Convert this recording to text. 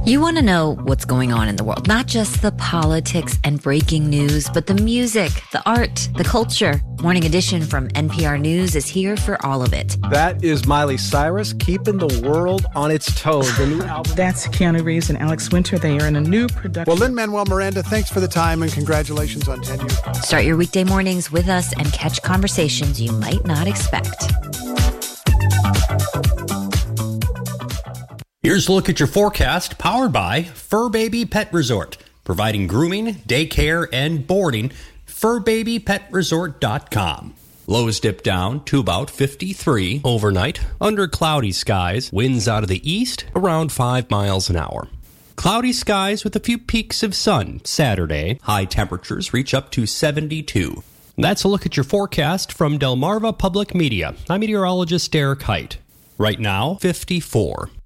You want to know what's going on in the world, not just the politics and breaking news, but the music, the art, the culture. Morning Edition from NPR News is here for all of it. That is Miley Cyrus, keeping the world on its toes. The new album. That's Keanu and Alex Winter. They are in a new production. Well, Lin-Manuel Miranda, thanks for the time and congratulations on tenure. Start your weekday mornings with us and catch conversations you might not expect. Here's a look at your forecast, powered by Fur Baby Pet Resort, providing grooming, daycare, and boarding. FurBabyPetResort.com. Lows dip down to about 53 overnight. Under cloudy skies, winds out of the east around 5 miles an hour. Cloudy skies with a few peaks of sun Saturday. High temperatures reach up to 72. That's a look at your forecast from Delmarva Public Media. I'm meteorologist Derek Height. Right now, 54.